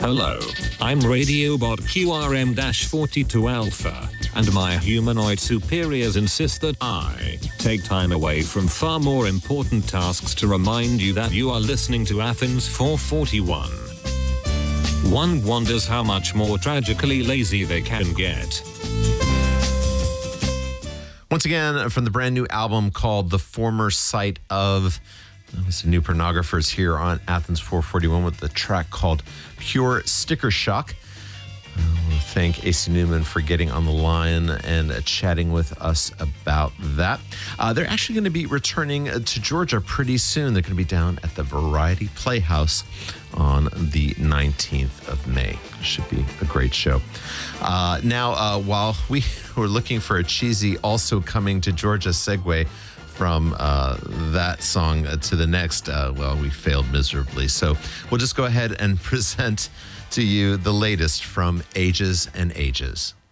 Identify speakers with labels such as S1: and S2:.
S1: Hello, I'm Radiobot QRM-42 Alpha, and my humanoid superiors insist that I take time away from far more important tasks to remind you that you are listening to Athens 441. One wonders how much more tragically lazy they can get.
S2: Once again, from the brand new album called The Former Sight of... It's the New Pornographers here on Athens 441 with the track called Pure Sticker Shock. I want to thank AC Newman for getting on the line and chatting with us about that. They're actually going to be returning to Georgia pretty soon. They're going to be down at the Variety Playhouse on the 19th of May. Should be a great show. Now, while we were looking for a cheesy also coming to Georgia segue from that song to the next, well, we failed miserably. So we'll just go ahead and present to you the latest from Ages and Ages.